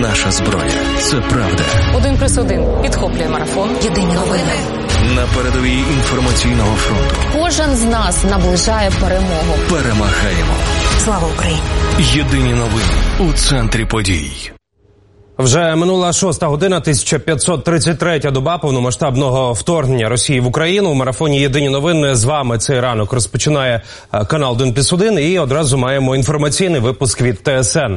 наша зброя. Це правда. 1+1 підхоплює марафон. Єдині новини. На передовій інформаційного фронту. Кожен з нас наближає перемогу. Перемагаємо. Слава Україні! Єдині новини у центрі подій. Вже минула 6-та година, 1533-я доба повномасштабного вторгнення Росії в Україну. У марафоні «Єдині новини» з вами цей ранок розпочинає канал 1+1 і одразу маємо інформаційний випуск від ТСН.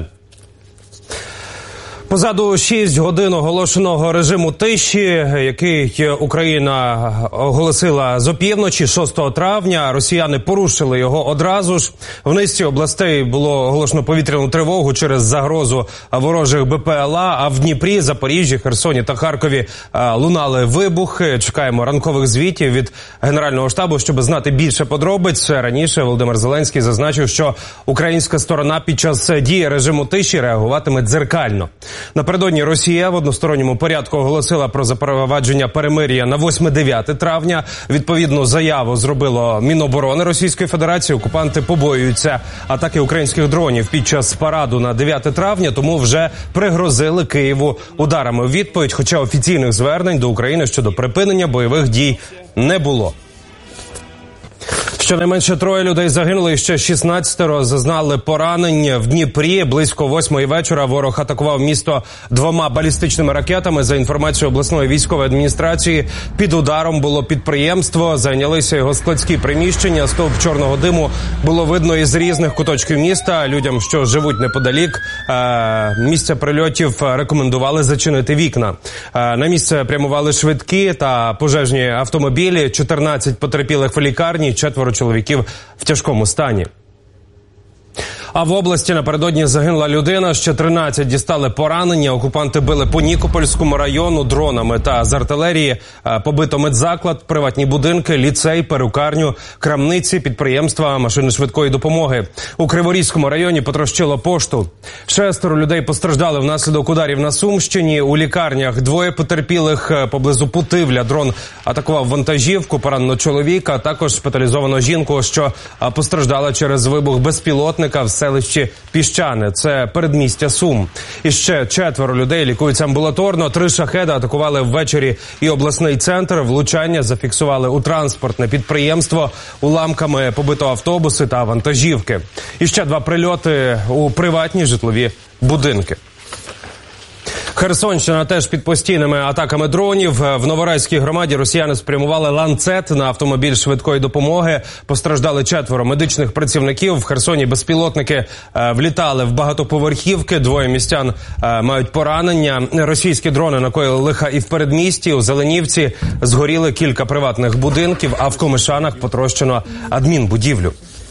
Позаду 6 годин оголошеного режиму тиші, який Україна оголосила з опівночі 6 травня. Росіяни порушили його одразу ж. В низці областей було оголошено повітряну тривогу через загрозу ворожих БПЛА, а в Дніпрі, Запоріжжі, Херсоні та Харкові лунали вибухи. Чекаємо ранкових звітів від Генерального штабу, щоб знати більше подробиць. Раніше Володимир Зеленський зазначив, що українська сторона під час дії режиму тиші реагуватиме дзеркально. Напередодні Росія в односторонньому порядку оголосила про запровадження перемир'я на 8-9 травня. Відповідну заяву зробило Міноборони Російської Федерації. Окупанти побоюються атаки українських дронів під час параду на 9 травня, тому вже пригрозили Києву ударами у відповідь, хоча офіційних звернень до України щодо припинення бойових дій не було. Щонайменше 3 людей загинули і ще 16 зазнали поранень. В Дніпрі близько 8 вечора ворог атакував місто 2 балістичними ракетами. За інформацією обласної військової адміністрації, під ударом було підприємство, зайнялися його складські приміщення. Стовп чорного диму було видно із різних куточків міста. Людям, що живуть неподалік місця прильотів, рекомендували зачинити вікна. На місце прямували швидкі та пожежні автомобілі. 14 потерпілих в лікарні, 4 чоловіків в тяжкому стані. А в області напередодні загинула людина, ще 13 дістали поранення. Окупанти били по Нікопольському району дронами та з артилерії. Побито медзаклад, приватні будинки, ліцей, перукарню, крамниці, підприємства, машини швидкої допомоги. У Криворізькому районі потрощило пошту. 6 людей постраждали внаслідок ударів на Сумщині. У лікарнях 2 потерпілих поблизу Путивля. Дрон атакував вантажівку, поранено чоловіка, також шпиталізовано жінку, що постраждала через вибух безпілотника в селищі Піщане. Це передмістя Сум. І ще 4 людей лікуються амбулаторно. 3 шахеди атакували ввечері і обласний центр. Влучання зафіксували у транспортне підприємство. Уламками побито автобуси та вантажівки. І ще 2 прильоти у приватні житлові будинки. Херсонщина теж під постійними атаками дронів. В Новорайській громаді росіяни спрямували ланцет на автомобіль швидкої допомоги. Постраждали 4 медичних працівників. В Херсоні безпілотники влітали в багатоповерхівки. 2 містян мають поранення. Російські дрони накоїли лиха і в передмісті. У Зеленівці згоріли кілька приватних будинків, а в Комишанах потрощено адмінбудівлю.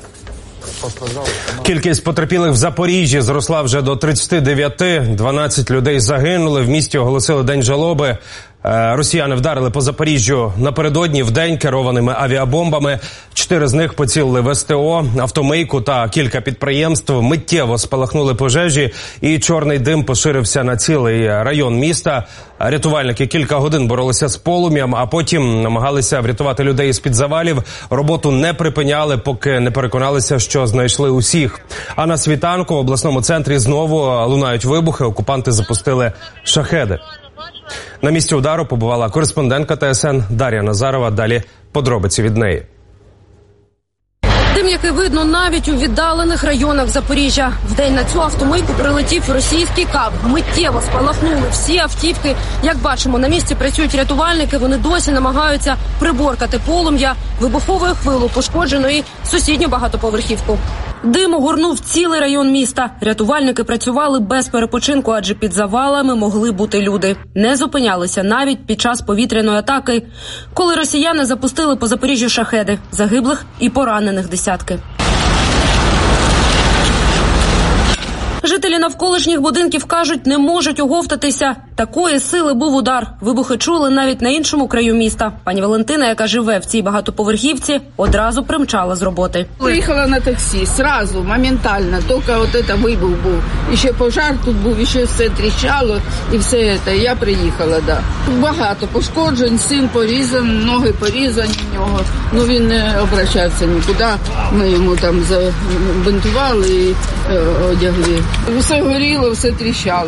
Кількість потерпілих в Запоріжжі зросла вже до 39. 12 людей загинули. В місті оголосили день жалоби. Росіяни вдарили по Запоріжжю напередодні вдень керованими авіабомбами. 4 з них поцілили в СТО, автомийку та кілька підприємств. Миттєво спалахнули пожежі і чорний дим поширився на цілий район міста. Рятувальники кілька годин боролися з полум'ям, а потім намагалися врятувати людей з-під завалів. Роботу не припиняли, поки не переконалися, що знайшли усіх. А на світанку в обласному центрі знову лунають вибухи. Окупанти запустили шахеди. На місці удару побувала кореспондентка ТСН Дар'я Назарова. Далі подробиці від неї. Дим, який видно навіть у віддалених районах Запоріжжя. Вдень на цю автомийку прилетів російський КАБ. Миттєво спалахнули всі автівки. Як бачимо, на місці працюють рятувальники. Вони досі намагаються приборкати полум'я. Вибуховою хвилою пошкоджено і сусідню багатоповерхівку. Дим огорнув цілий район міста. Рятувальники працювали без перепочинку, адже під завалами могли бути люди. Не зупинялися навіть під час повітряної атаки, коли росіяни запустили по Запоріжжю шахеди. Загиблих і поранених десятки. Жителі навколишніх будинків кажуть, не можуть оговтатися. Такої сили був удар. Вибухи чули навіть на іншому краю міста. Пані Валентина, яка живе в цій багатоповерхівці, одразу примчала з роботи. Приїхала на таксі, сразу, моментально, тільки от це вибух був. І ще пожар тут був, і ще все тріщало, і все це. Я приїхала, да. Багато пошкоджень, син порізаний, ноги порізані в нього. Ну він не обращався нікуди. Ми йому там забинтували і одягли. Все горіло, все тріщало.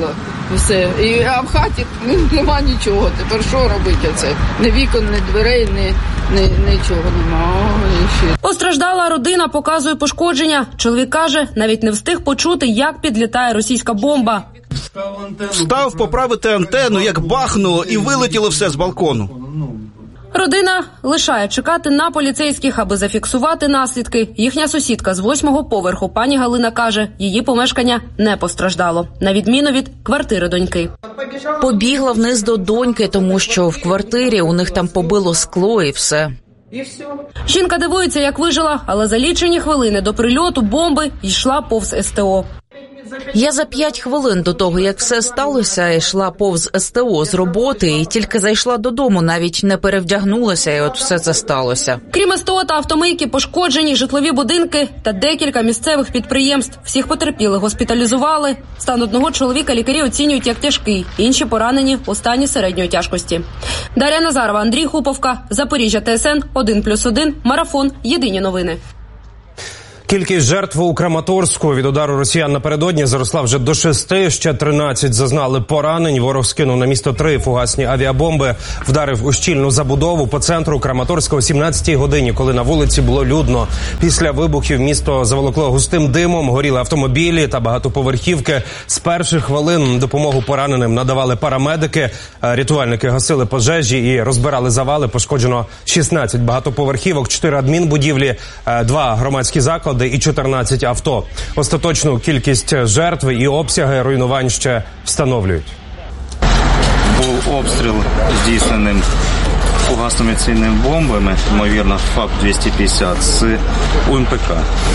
все. А в хаті нема нічого. Тепер що робити це? Ні вікон, ні дверей, нічого нема. Постраждала родина, показує пошкодження. Чоловік каже, навіть не встиг почути, як підлітає російська бомба. Встав поправити антенну, як бахнуло, і вилетіло все з балкону. Родина лишає чекати на поліцейських, аби зафіксувати наслідки. Їхня сусідка з 8-го поверху, пані Галина, каже, її помешкання не постраждало, на відміну від квартири доньки. Побігла вниз до доньки, тому що в квартирі у них там побило скло і все. Жінка дивується, як вижила, але за лічені хвилини до прильоту бомби йшла повз СТО. Я за 5 хвилин до того, як все сталося, йшла повз СТО з роботи і тільки зайшла додому, навіть не перевдягнулася, і от все це сталося. Крім СТО та автомийки, пошкоджені житлові будинки та декілька місцевих підприємств. Всіх потерпілих госпіталізували. Стан одного чоловіка лікарі оцінюють як тяжкий, інші поранені у стані середньої тяжкості. Дар'я Назарова, Андрій Хуповка, Запоріжжя, ТСН 1+1, Марафон, Єдині новини. Кількість жертв у Краматорську від удару росіян напередодні зросла вже до 6, ще 13 зазнали поранень. Ворог скинув на місто 3 фугасні авіабомби, вдарив у щільну забудову по центру Краматорська о 17-й годині, коли на вулиці було людно. Після вибухів місто заволокло густим димом, горіли автомобілі та багатоповерхівки. З перших хвилин допомогу пораненим надавали парамедики, рятувальники гасили пожежі і розбирали завали. Пошкоджено 16 багатоповерхівок, 4 адмінбудівлі, 2 громадські заклади і 14 авто. Остаточну кількість жертв і обсяги руйнувань ще встановлюють. Був обстріл здійсненим фугасно-міційними бомбами, ймовірно, ФАП-250 з УНПК.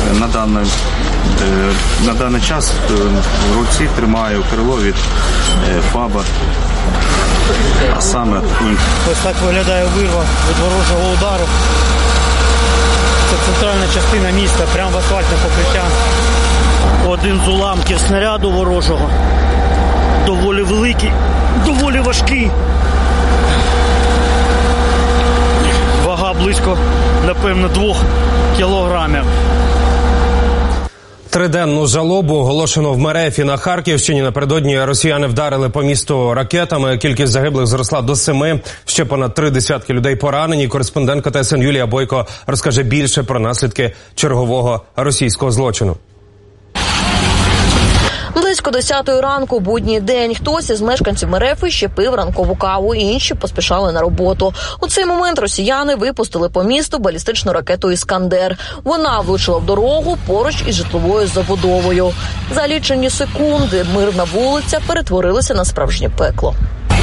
На даний час в руці тримаю крило від ФАБа, а саме УНПК. Ось так виглядає вирва від ворожого удару. Це центральна частина міста, прямо в асфальтне покриття. Один з уламків снаряду ворожого. Доволі великий, доволі важкий. Вага близько, напевно, 2 кілограмів. Триденну жалобу оголошено в Мерефі на Харківщині. Напередодні росіяни вдарили по місту ракетами. Кількість загиблих зросла до 7. Ще понад 3 десятки людей поранені. Кореспондентка ТСН Юлія Бойко розкаже більше про наслідки чергового російського злочину. Близько 10-ї ранку, будній день. Хтось із мешканців Мерефи ще пив ранкову каву, інші поспішали на роботу. У цей момент росіяни випустили по місту балістичну ракету «Іскандер». Вона влучила в дорогу поруч із житловою забудовою. За лічені секунди мирна вулиця перетворилася на справжнє пекло.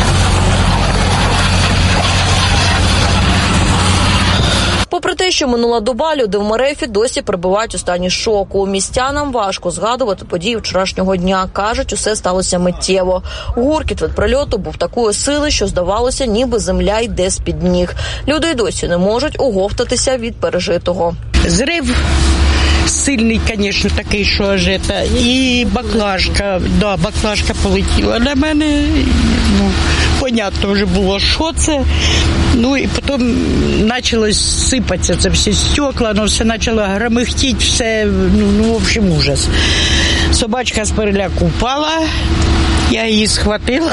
Попри те, що минула доба, люди в Мерефі досі перебувають у стані шоку. Містянам важко згадувати події вчорашнього дня. Кажуть, усе сталося миттєво. Гуркіт від прильоту був такої сили, що здавалося, ніби земля йде з-під ніг. Люди й досі не можуть оговтатися від пережитого. Зрив сильний, звісно, такий, що аж це. І баклажка полетіла на мене. Понятно вже було, що це. І потім почало сипатися це всі стекла, все почало громихтіти, все, в общем, ужас. Собачка з переляку впала, я її схватила,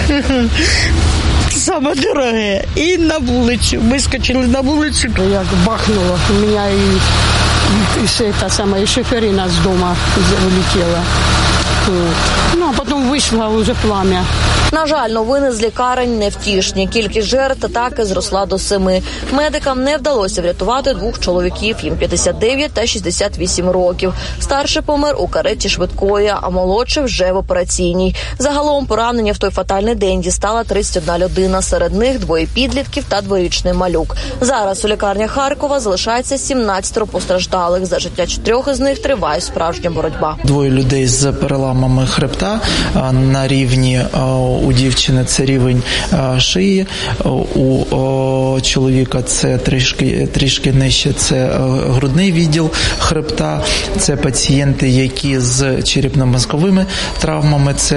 саме дороге, і на вулицю. Ми скочили на вулицю, то як бахнуло, у мене і шиферина з дому вилетіла. А потім вийшло вже плам'я. На жаль, новини з лікарень невтішні. Кількість жертв атаки зросла до 7. Медикам не вдалося врятувати 2 чоловіків, їм 59 та 68 років. Старший помер у кареті швидкої, а молодший вже в операційній. Загалом поранення в той фатальний день дістала 31 людина. Серед них 2 підлітків та 2-річний малюк. Зараз у лікарнях Харкова залишається 17 постраждалих. За життя 4 із них триває справжня боротьба. 2 людей з переламами хребта на рівні. У дівчини це рівень шиї, у чоловіка це трішки нижче, це грудний відділ хребта, це пацієнти, які з черепно-мозковими травмами, це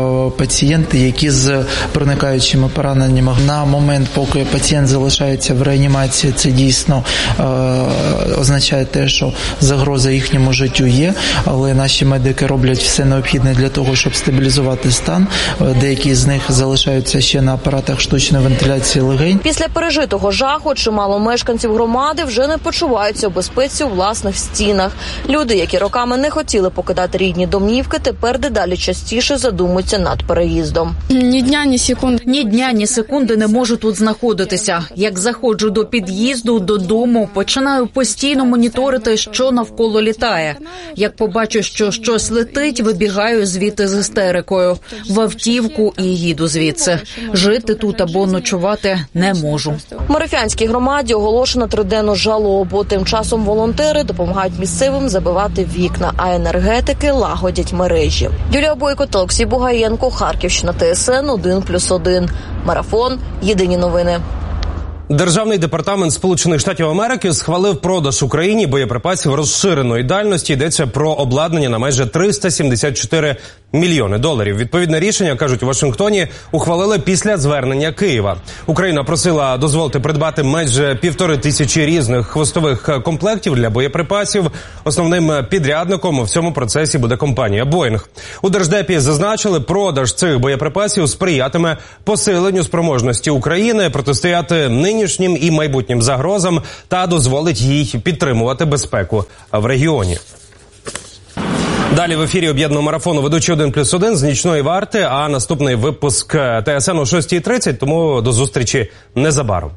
пацієнти, які з проникаючими пораненнями. На момент, поки пацієнт залишається в реанімації, це дійсно означає те, що загроза їхньому життю є, але наші медики роблять все необхідне для того, щоб стабілізувати стан. Деякі з них залишаються ще на апаратах штучної вентиляції легень. Після пережитого жаху чимало мешканців громади вже не почуваються у безпеці у власних стінах. Люди, які роками не хотіли покидати рідні домівки, тепер дедалі частіше задумуються над переїздом. Ні дня, ні секунди не можу тут знаходитися. Як заходжу до під'їзду, додому, починаю постійно моніторити, що навколо літає. Як побачу, що щось летить, вибігаю звідти з істерикою. В автівку і їду звідси. Жити тут або ночувати не можу. В Марифянській громаді оголошено 3-денну жалобу. Тим часом волонтери допомагають місцевим забивати вікна, а енергетики лагодять мережі. Юлія Бойко та Олексій Бугаєнко, Харківщина, ТСН 1+1. Марафон. Єдині новини. Державний департамент Сполучених Штатів Америки схвалив продаж Україні боєприпасів розширеної дальності. Йдеться про обладнання на майже $374 мільйони. Відповідне рішення, кажуть у Вашингтоні, ухвалили після звернення Києва. Україна просила дозволити придбати майже 1500 різних хвостових комплектів для боєприпасів. Основним підрядником у всьому процесі буде компанія «Боїнг». У Держдепі зазначили, продаж цих боєприпасів сприятиме посиленню спроможності України протистояти нинішнім і майбутнім загрозам та дозволить їй підтримувати безпеку в регіоні. Далі в ефірі об'єднаного марафону ведучий 1+1 з нічної варти, а наступний випуск ТСН о 6:30, тому до зустрічі незабаром.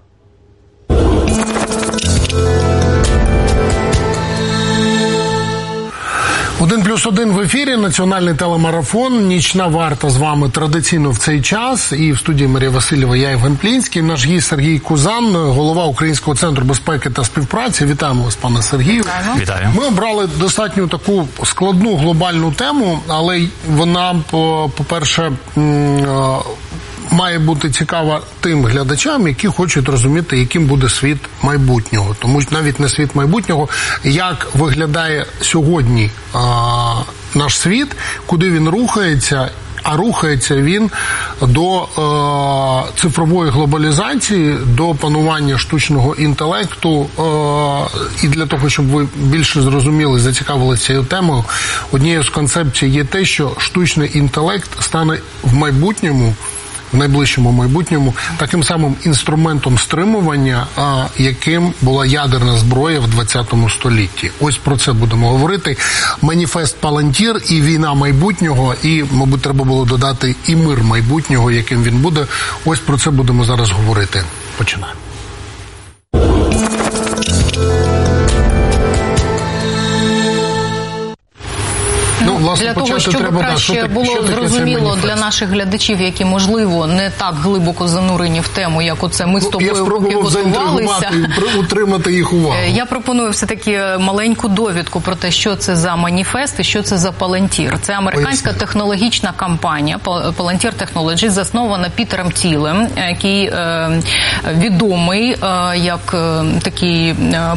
1+1 в ефірі, національний телемарафон, нічна варта з вами традиційно в цей час. І в студії Марія Васильєва, я Євген Плінський, наш гість Сергій Кузан, голова Українського центру безпеки та співпраці. Вітаємо вас, пане Сергію. Вітаю. Ми обрали достатньо таку складну глобальну тему, але вона, по-перше, має бути цікава тим глядачам, які хочуть розуміти, яким буде світ майбутнього. Тому що навіть не світ майбутнього, як виглядає сьогодні наш світ, куди він рухається, а рухається він до цифрової глобалізації, до панування штучного інтелекту. І для того, щоб ви більше зрозуміли, зацікавилися цією темою, однією з концепцій є те, що штучний інтелект стане в майбутньому, в найближчому майбутньому, таким самим інструментом стримування, яким була ядерна зброя в 20 столітті. Ось про це будемо говорити. Маніфест Палантір і війна майбутнього, і, мабуть, треба було додати і мир майбутнього, яким він буде. Ось про це будемо зараз говорити. Починаємо. Для того, щоб краще було зрозуміло для наших глядачів, які, можливо, не так глибоко занурені в тему, як оце ми з тобою поки готувалися. Утримати їх увагу. Я пропоную все-таки маленьку довідку про те, що це за маніфест і що це за Палантір. Це американська технологічна компанія Palantir Technologies, заснована Пітером Тілем, який відомий як такий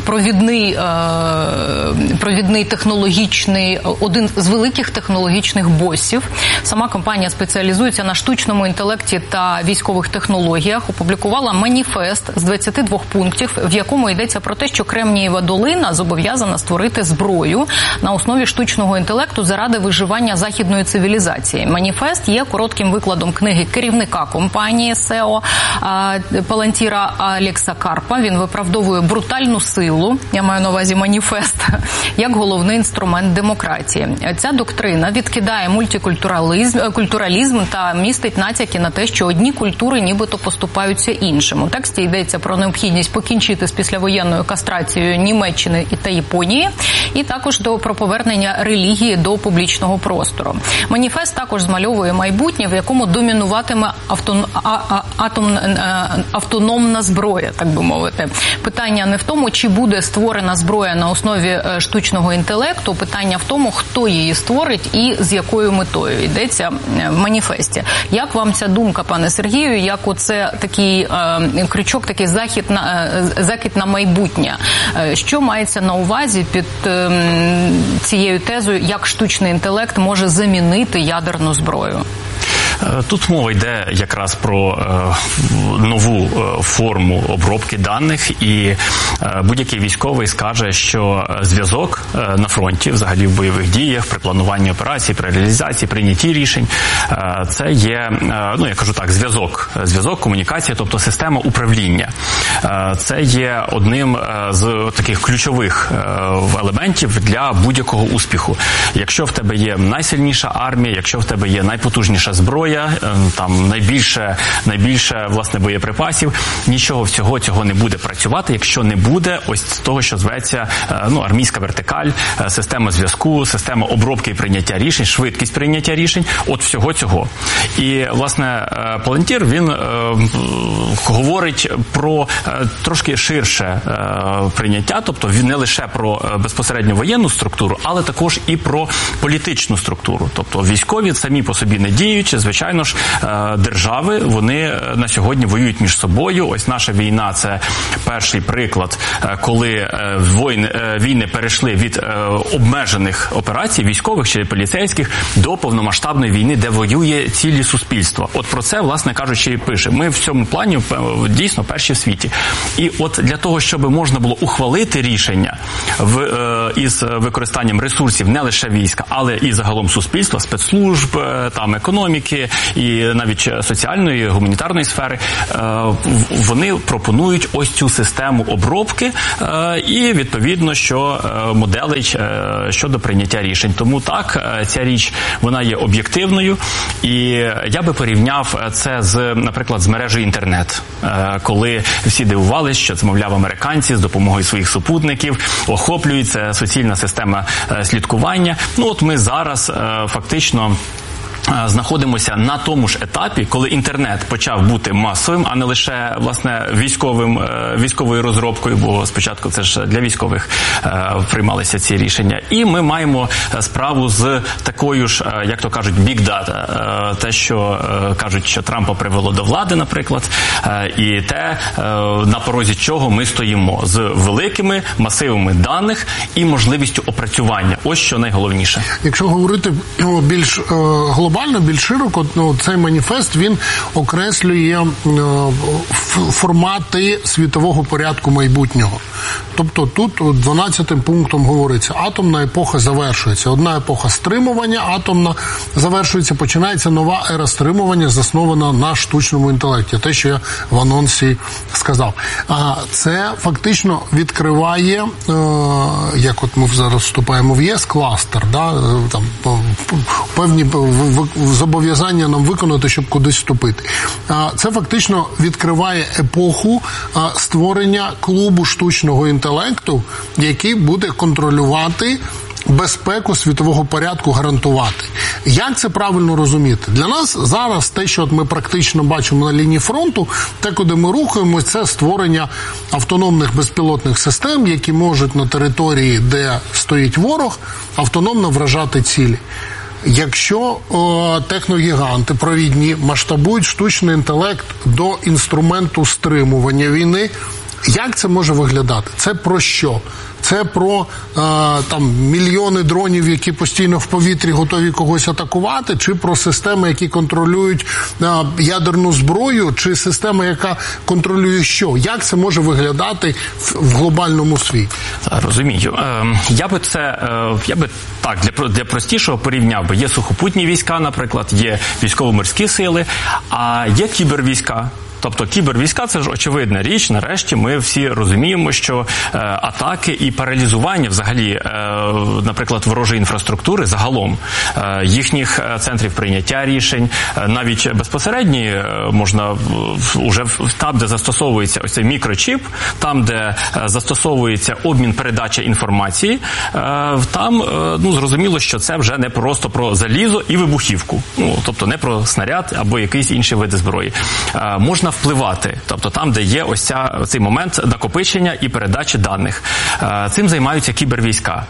провідний технологічний, один з великих технологічних босів. Сама компанія спеціалізується на штучному інтелекті та військових технологіях. Опублікувала маніфест з 22 пунктів, в якому йдеться про те, що Кремнієва долина зобов'язана створити зброю на основі штучного інтелекту заради виживання західної цивілізації. Маніфест є коротким викладом книги керівника компанії SEO Палантіра Алекса Карпа. Він виправдовує брутальну силу, я маю на увазі маніфест, як головний інструмент демократії. Ця доктрина відкидає мультикультуралізм та містить натяки на те, що одні культури нібито поступаються іншим. У тексті йдеться про необхідність покінчити з післявоєнною кастрацією Німеччини та Японії, і також про повернення релігії до публічного простору. Маніфест також змальовує майбутнє, в якому домінуватиме автономна зброя, так би мовити. Питання не в тому, чи буде створена зброя на основі штучного інтелекту, питання в тому, хто її створить і з якою метою. Йдеться в маніфесті. Як вам ця думка, пане Сергію, як оце такий крючок, такий закид на майбутнє? Що мається на увазі під цією тезою, як штучний інтелект може замінити ядерну зброю? Тут мова йде якраз про нову форму обробки даних, і будь-який військовий скаже, що зв'язок на фронті, взагалі в бойових діях, при плануванні операцій, при реалізації, прийнятті рішень, це є, ну я кажу так, зв'язок, комунікація, тобто система управління. Це є одним з таких ключових елементів для будь-якого успіху. Якщо в тебе є найсильніша армія, якщо в тебе є найпотужніша зброя, там найбільше власне боєприпасів, нічого всього цього не буде працювати, якщо не буде ось того, що зветься армійська вертикаль, система зв'язку, система обробки і прийняття рішень, швидкість прийняття рішень, от всього цього. І власне Палантір, він говорить про трошки ширше прийняття, тобто він не лише про безпосередньо воєнну структуру, але також і про політичну структуру. Тобто військові самі по собі не діючи, звичайно ж, держави, вони на сьогодні воюють між собою. Ось наша війна – це перший приклад, коли війни перейшли від обмежених операцій, військових чи поліцейських, до повномасштабної війни, де воює цілі суспільства. От про це, власне кажучи, і пише. Ми в цьому плані дійсно перші в світі. І от для того, щоб можна було ухвалити рішення із використанням ресурсів не лише війська, але і загалом суспільства, спецслужб, там економіки і навіть соціальної, гуманітарної сфери, вони пропонують ось цю систему обробки і, відповідно, що моделей щодо прийняття рішень. Тому так, ця річ, вона є об'єктивною, і я би порівняв це наприклад, з мережею інтернет, коли всі дивувалися, що це, мовляв, американці з допомогою своїх супутників охоплюється суцільна система слідкування. Ну от ми зараз фактично знаходимося на тому ж етапі, коли інтернет почав бути масовим, а не лише, власне, військовою розробкою, бо спочатку це ж для військових приймалися ці рішення. І ми маємо справу з такою ж, як то кажуть, big data, те, що кажуть, що Трампа привело до влади, наприклад, і те, на порозі чого ми стоїмо, з великими масивами даних і можливістю опрацювання. Ось що найголовніше. Якщо говорити більш глобально, більш широко, цей маніфест, він окреслює формати світового порядку майбутнього. Тобто тут 12-м пунктом говориться, атомна епоха завершується. Одна епоха стримування атомна завершується, починається нова ера стримування, заснована на штучному інтелекті. Те, що я в анонсі сказав. Це фактично відкриває, як от ми зараз вступаємо в ЄС, кластер, да? Там певні зобов'язання нам виконати, щоб кудись вступити. Це фактично відкриває епоху створення клубу штучного інтелекту, який буде контролювати безпеку світового порядку, гарантувати. Як це правильно розуміти? Для нас зараз те, що ми практично бачимо на лінії фронту, те, куди ми рухаємось, це створення автономних безпілотних систем, які можуть на території, де стоїть ворог, автономно вражати цілі. Якщо техногіганти провідні масштабують штучний інтелект до інструменту стримування війни, як це може виглядати? Це про що? Це про мільйони дронів, які постійно в повітрі готові когось атакувати, чи про системи, які контролюють ядерну зброю, чи система, яка контролює що? Як це може виглядати в глобальному світі? Розумію. Я би так, для простішого порівняв би. Є сухопутні війська, наприклад, є військово-морські сили, а є кібервійська. Тобто кібервійська – це ж очевидна річ. Нарешті ми всі розуміємо, що атаки і паралізування взагалі, наприклад, ворожої інфраструктури загалом, їхніх центрів прийняття рішень, навіть безпосередні можна уже там, де застосовується ось цей мікрочіп, там, де застосовується обмін, передача інформації, там, зрозуміло, що це вже не просто про залізо і вибухівку. Тобто не про снаряд або якийсь інший вид зброї. Можна впливати, тобто там, де є ось цей момент накопичення і передачі даних. Цим займаються кібервійська.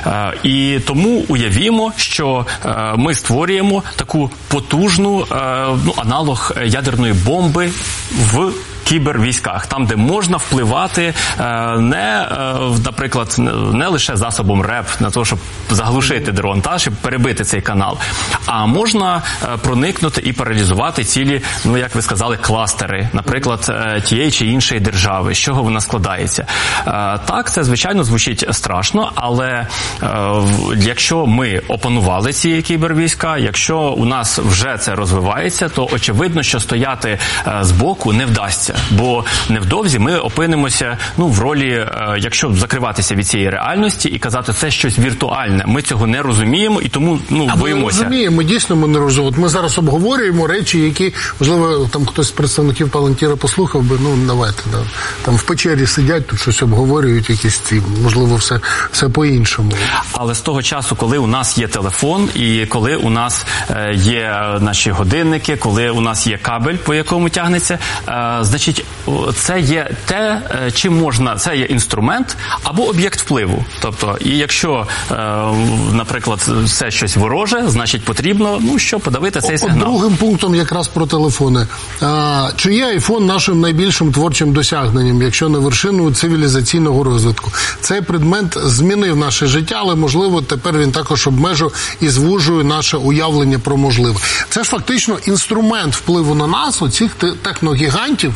І тому уявімо, що ми створюємо таку потужну аналог ядерної бомби в кібервійськах, там, де можна впливати наприклад, не лише засобом РЕП на те, щоб заглушити дрон, щоб перебити цей канал, а можна проникнути і паралізувати цілі, як ви сказали, кластери, наприклад, тієї чи іншої держави. З чого вона складається? Так, це, звичайно, звучить страшно, але якщо ми опанували ці кібервійська, якщо у нас вже це розвивається, то очевидно, що стояти збоку не вдасться, бо невдовзі ми опинимося в ролі, якщо закриватися від цієї реальності і казати, це щось віртуальне. Ми цього не розуміємо і тому боїмося. Ми розуміємо, дійсно ми не розуміємо. Ми зараз обговорюємо речі, які, можливо, там хтось з представників Палантіра послухав би, давайте, там в печері сидять, тут щось обговорюють, якісь ці, можливо, все по-іншому. Але з того часу, коли у нас є телефон і коли у нас є наші годинники, коли у нас є кабель, по якому тягнеться, значить, це є те, чим можна, це є інструмент або об'єкт впливу. Тобто, і якщо, наприклад, це щось вороже, значить потрібно, подавити цей сигнал. Другим пунктом якраз про телефони. Чи є айфон нашим найбільшим творчим досягненням, якщо не вершиною цивілізаційного розвитку? Цей предмет змінив наше життя, але, можливо, тепер він також обмежує і звужує наше уявлення про можливе. Це ж фактично інструмент впливу на нас, оцих техногігантів,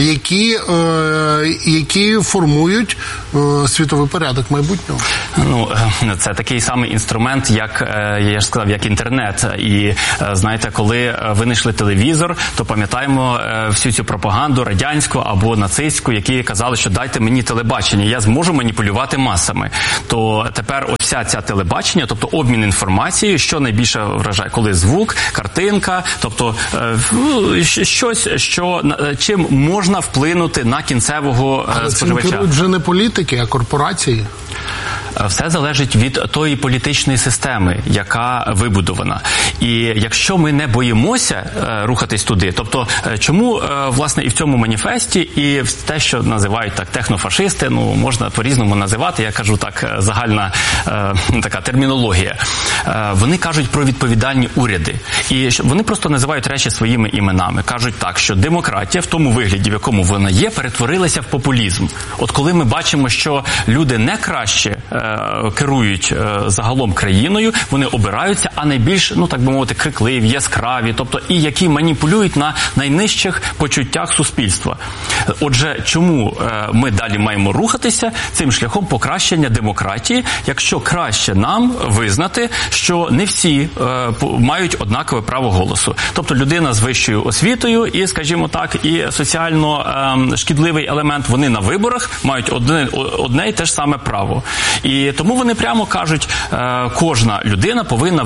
які формують світовий порядок майбутнього. Це такий самий інструмент, як, я ж сказав, як інтернет. І, знаєте, коли винайшли телевізор, то пам'ятаємо всю цю пропаганду радянську або нацистську, які казали, що дайте мені телебачення, я зможу маніпулювати масами. То тепер вся ця телебачення, тобто обмін інформацією, що найбільше вражає, коли звук, картинка, тобто щось, чим можна вплинути на кінцевого споживача. Але цим керують вже не політики, а корпорації. Все залежить від тої політичної системи, яка вибудована. І якщо ми не боїмося рухатись туди, тобто чому, власне, і в цьому маніфесті, і те, що називають так технофашисти, можна по-різному називати, я кажу так, загальна така термінологія. Вони кажуть про відповідальні уряди. І вони просто називають речі своїми іменами. Кажуть так, що демократія в тому вигляді, в якому вона є, перетворилася в популізм. От коли ми бачимо, що люди не краще керують загалом країною, вони обираються, а найбільш, так би мовити, крикливі, яскраві, тобто і які маніпулюють на найнижчих почуттях суспільства. Отже, чому ми далі маємо рухатися цим шляхом покращення демократії, якщо краще нам визнати, що не всі мають однакове право голосу. Тобто людина з вищою освітою і, скажімо так, і соціально шкідливий елемент, вони на виборах мають одне і те ж саме право. І тому вони прямо кажуть, кожна людина повинна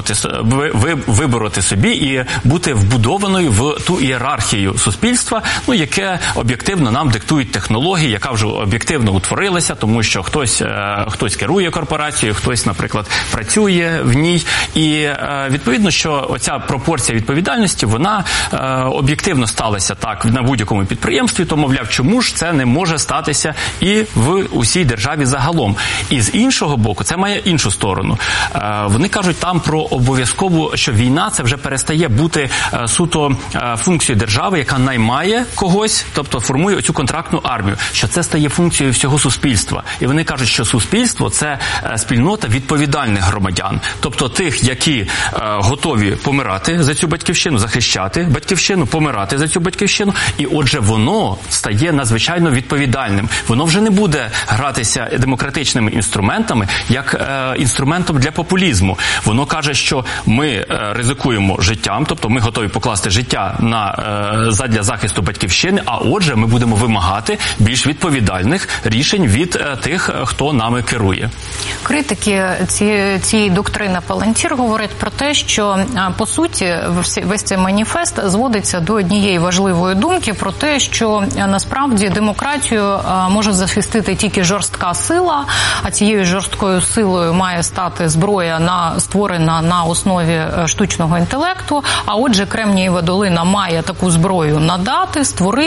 вибороти собі і бути вбудованою в ту ієрархію суспільства, яке об'єктивно нам диктують технології, яка вже об'єктивно утворилася, тому що хтось керує корпорацією, хтось, наприклад, працює в ній. І відповідно, що оця пропорція відповідальності, вона об'єктивно сталася так на будь-якому підприємстві, то, мовляв, чому ж це не може статися і в усій державі загалом. І з іншого боку, це має іншу сторону. Вони кажуть там про обов'язкову, що війна це вже перестає бути суто функцією держави, яка наймає когось, тобто формує цю контрактну армію, що це стає функцією всього суспільства. І вони кажуть, що суспільство – це спільнота відповідальних громадян, тобто тих, які готові помирати за цю батьківщину, захищати батьківщину, помирати за цю батьківщину, і отже воно стає надзвичайно відповідальним. Воно вже не буде гратися демократичними інструментами, як інструментом для популізму. Воно каже, що ми ризикуємо життям, тобто ми готові покласти життя задля захисту батьківщини, а отже ми будемо вимагати більш відповідальних рішень від тих, хто нами керує. Критики цієї доктрини Палантір говорять про те, що по суті весь цей маніфест зводиться до однієї важливої думки про те, що насправді демократію може захистити тільки жорстка сила, а цією жорсткою силою має стати зброя, створена на основі штучного інтелекту, а отже Кремнієва долина має таку зброю надати, створити її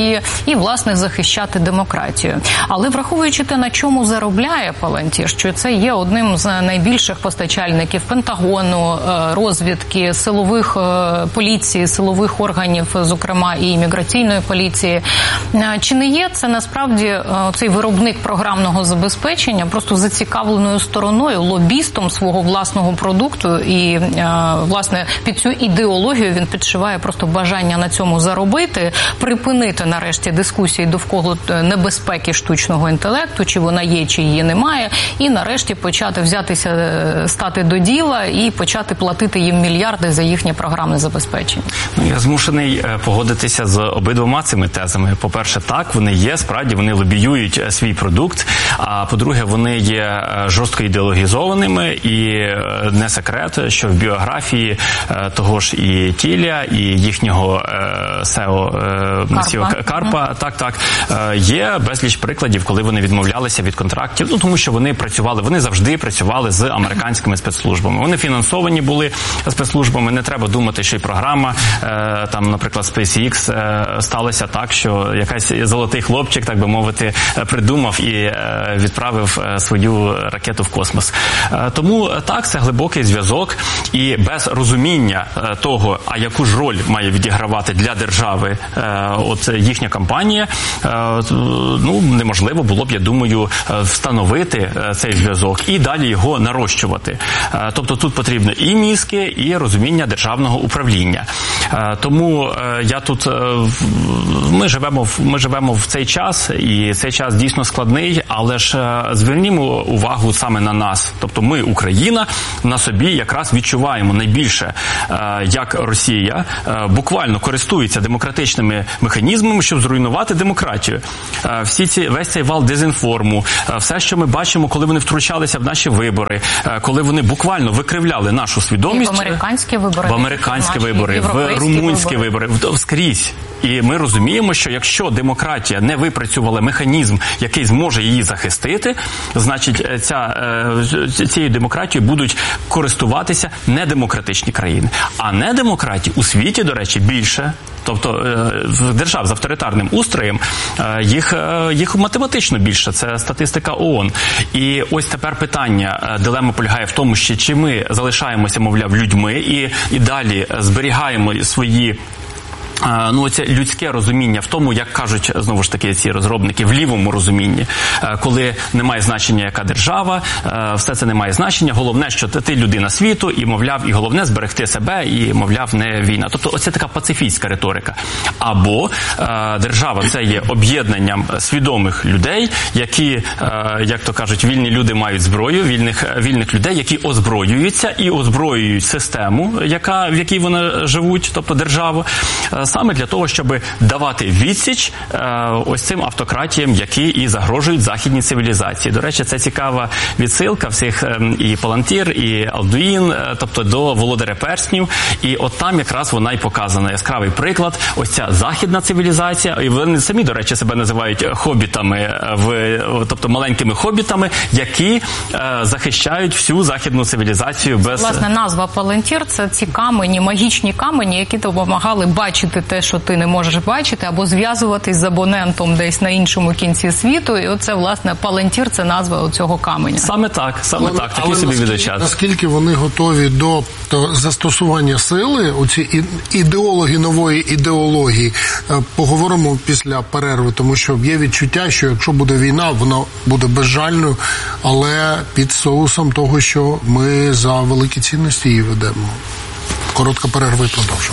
території і, власне, захищати демократію. Але враховуючи те, на чому заробляє Палантір, що це є одним з найбільших постачальників Пентагону, розвідки, силових поліції, силових органів, зокрема і імміграційної поліції, чи не є це насправді цей виробник програмного забезпечення просто зацікавленою стороною, лобістом свого власного продукту і, власне, під цю ідеологію він підшиває просто бажання на цьому заробити, припинити нарешті дискусії довкола небезпеки штучного інтелекту, чи вона є, чи її немає, і нарешті почати взятися, стати до діла і почати платити їм мільярди за їхнє програмне забезпечення. Я змушений погодитися з обидвома цими тезами. По-перше, так, вони є, справді, вони лобіюють свій продукт, а по-друге, вони є жорстко ідеологізованими, і не секрет, що в біографії того ж і Тіля, і їхнього СЕО Карпа, є безліч прикладів, коли вони відмовлялися від контрактів, тому що вони завжди працювали з американськими спецслужбами. Вони фінансовані були спецслужбами, не треба думати, що і програма, там, наприклад, SpaceX сталося так, що якийсь золотий хлопчик, так би мовити, придумав і відправив свою ракету в космос. Тому так, це глибокий зв'язок, і без розуміння того, а яку ж роль має відігравати для держави їхня компанія, неможливо було б, я думаю, встановити цей зв'язок і далі його нарощувати. Тобто тут потрібно і мізки, і розуміння державного управління. Тому ми живемо в цей час, і цей час дійсно складний, але ж звернімо увагу саме на нас. Тобто ми, Україна, на собі якраз відчуваємо найбільше, як Росія буквально користується демократичними механізмами, щоб зруйнувати демократію. Весь цей вал дезінформу, все, що ми бачимо, коли вони втручалися в наші вибори, коли вони буквально викривляли нашу свідомість. І в американські вибори, в румунські вибори, скрізь. І ми розуміємо, що якщо демократія не випрацювала механізм, який зможе її захистити, значить цією демократією будуть користуватися недемократичні країни. А недемократії у світі, до речі, більше. Тобто держав з авторитарним устроєм їх математично більше. Це статистика ООН. І ось тепер питання, дилема полягає в тому, чи ми залишаємося, мовляв, людьми і далі зберігаємо свої це людське розуміння в тому, як кажуть, знову ж таки, ці розробники, в лівому розумінні, коли немає значення, яка держава, все це не має значення, головне, що ти людина світу, і, мовляв, і головне зберегти себе, і, мовляв, не війна. Тобто, оце така пацифістська риторика. Або держава – це є об'єднанням свідомих людей, які, як то кажуть, вільні люди мають зброю, вільних людей, які озброюються і озброюють систему, в якій вони живуть, тобто державу, саме для того, щоб давати відсіч ось цим автократіям, які і загрожують західній цивілізації. До речі, це цікава відсилка всіх і Палантір, і Алдуїн, тобто до Володаря перснів, і от там якраз вона й показана. Яскравий приклад, ось ця західна цивілізація, і вони самі, до речі, себе називають хобітами, тобто маленькими хобітами, які захищають всю західну цивілізацію без... Власне, назва Палантір – це ці камені, магічні камені, які допомагали бачити те, що ти не можеш бачити, або зв'язуватись з абонентом десь на іншому кінці світу. І оце, власне, Палантір – це назва цього каменя. Саме так, такий собі відеочас. Наскільки вони готові до застосування сили, оці ідеологи нової ідеології, поговоримо після перерви, тому що є відчуття, що якщо буде війна, вона буде безжальною, але під соусом того, що ми за великі цінності її ведемо. Коротка перерва і продовжимо.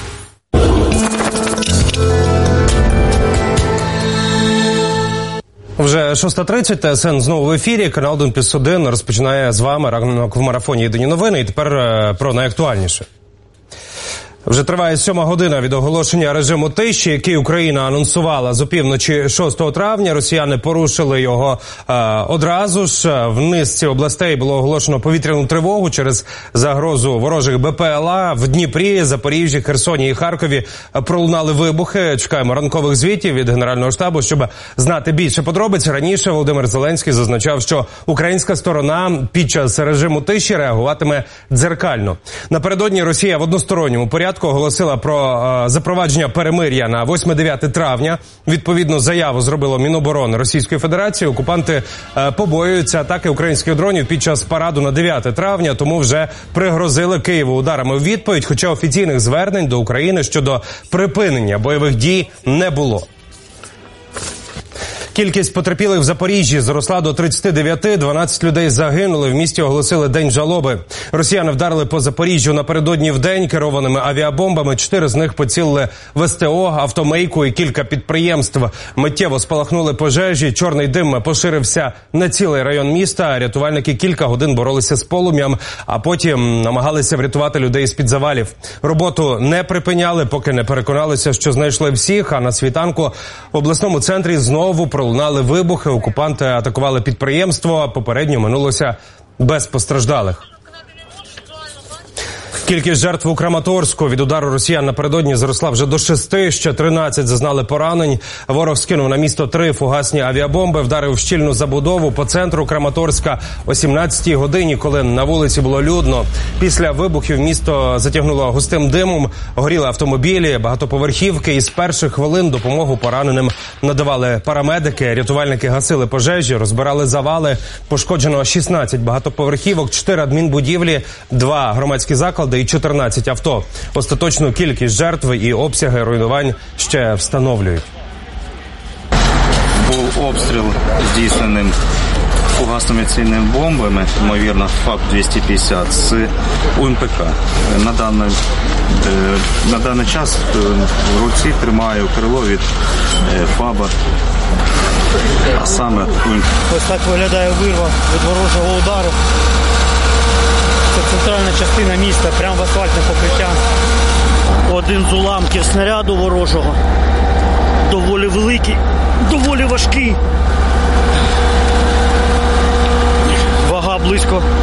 Вже 6:30, ТСН знову в ефірі, канал 1+1 розпочинає з вами ранок в марафоні «Єдині новини». І тепер про найактуальніше. Вже триває 7-ма година від оголошення режиму тиші, який Україна анонсувала з опівночі 6 травня. Росіяни порушили його одразу ж. В низці областей було оголошено повітряну тривогу через загрозу ворожих БПЛА. В Дніпрі, Запоріжжі, Херсоні і Харкові пролунали вибухи. Чекаємо ранкових звітів від Генерального штабу, щоб знати більше подробиць. Раніше Володимир Зеленський зазначав, що українська сторона під час режиму тиші реагуватиме дзеркально. Напередодні Росія в односторонньому порядку спочатку оголосила про запровадження перемир'я на 8-9 травня. Відповідну заяву зробило Міноборони Російської Федерації. Окупанти побоюються атаки українських дронів під час параду на 9 травня, тому вже пригрозили Києву ударами у відповідь, хоча офіційних звернень до України щодо припинення бойових дій не було. Кількість потерпілих в Запоріжжі зросла до 39, 12 людей загинули, в місті оголосили день жалоби. Росіяни вдарили по Запоріжжю напередодні в день керованими авіабомбами, 4 з них поцілили в СТО, автомийку і кілька підприємств. Миттєво спалахнули пожежі, чорний дим поширився на цілий район міста. Рятувальники кілька годин боролися з полум'ям, а потім намагалися врятувати людей з-під завалів. Роботу не припиняли, поки не переконалися, що знайшли всіх, а на світанку в обласному центрі знову пролунали вибухи, окупанти атакували підприємство, а попередньо минулося без постраждалих. Кількість жертв у Краматорську від удару росіян напередодні зросла вже до 6, ще 13 зазнали поранень. Ворог скинув на місто 3 фугасні авіабомби, вдарив в щільну забудову по центру Краматорська о 17-й годині, коли на вулиці було людно. Після вибухів місто затягнуло густим димом, горіли автомобілі, багатоповерхівки, і з перших хвилин допомогу пораненим надавали парамедики, рятувальники гасили пожежі, розбирали завали. Пошкоджено 16 багатоповерхівок, 4 адмінбудівлі, 2 громадські заклади і 14 авто. Остаточну кількість жертв і обсяги руйнувань ще встановлюють. Був обстріл здійсненим фугасно-міцильними бомбами, ймовірно, ФАБ-250 з УМПК. На даний час в руці тримаю крило від ФАБа, а саме УМПК. Ось так виглядає вирва від ворожого удару. Це центральна частина міста, прямо в асфальтне покриття. Один з уламків снаряду ворожого. Доволі великий, доволі важкий. Вага близько